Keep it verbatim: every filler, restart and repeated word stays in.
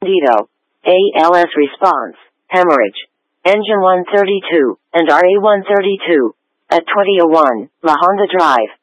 Dito. A L S response, hemorrhage. Engine one thirty-two, and R A one thirty-two. At twenty oh one, La Honda Drive.